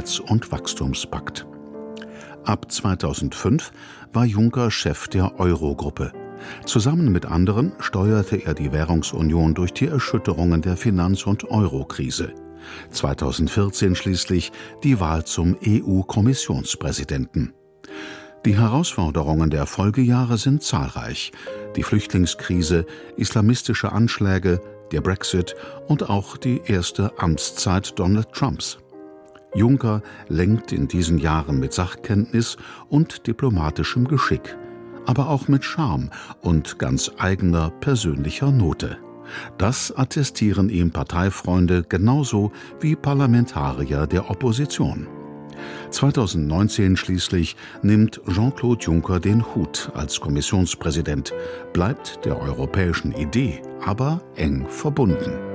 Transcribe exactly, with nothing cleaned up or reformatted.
Stabilitäts- und Wachstumspakt. Ab zweitausendfünf war Juncker Chef der Euro-Gruppe. Zusammen mit anderen steuerte er die Währungsunion durch die Erschütterungen der Finanz- und Euro-Krise. zweitausendvierzehn schließlich die Wahl zum E U-Kommissionspräsidenten. Die Herausforderungen der Folgejahre sind zahlreich. Die Flüchtlingskrise, islamistische Anschläge, der Brexit und auch die erste Amtszeit Donald Trumps. Juncker lenkt in diesen Jahren mit Sachkenntnis und diplomatischem Geschick, aber auch mit Charme und ganz eigener persönlicher Note. Das attestieren ihm Parteifreunde genauso wie Parlamentarier der Opposition. zweitausendneunzehn schließlich nimmt Jean-Claude Juncker den Hut als Kommissionspräsident, bleibt der europäischen Idee aber eng verbunden.